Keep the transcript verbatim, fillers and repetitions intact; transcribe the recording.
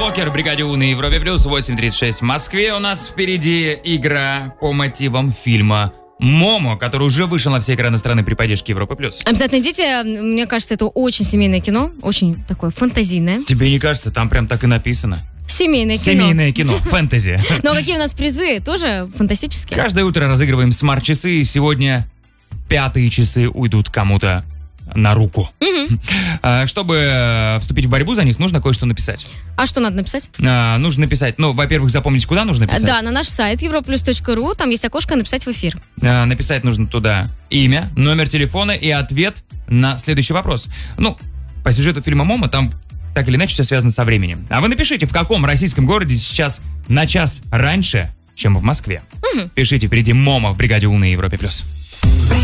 Покер в бригаде У на Европе плюс восемь тридцать шесть в Москве. У нас впереди игра по мотивам фильма «Момо», который уже вышел на все экраны страны при поддержке Европы плюс. Обязательно идите. Мне кажется, это очень семейное кино. Очень такое фантазийное. Тебе не кажется? Там прям так и написано. Семейное кино. Семейное кино, фэнтези. Ну а какие у нас призы? Тоже фантастические. Каждое утро разыгрываем смарт-часы. И сегодня пятые часы уйдут кому-то на руку. Угу. Чтобы вступить в борьбу за них, нужно кое-что написать. А что надо написать? А, нужно написать, ну, во-первых, запомнить, куда нужно писать. Да, на наш сайт европлюс точка ру, там есть окошко «Написать в эфир». А, написать нужно туда имя, номер телефона и ответ на следующий вопрос. Ну, по сюжету фильма «Момо» там так или иначе все связано со временем. А вы напишите, в каком российском городе сейчас на час раньше, чем в Москве. Угу. Пишите впереди «Момо» в бригаде У на Европе плюс.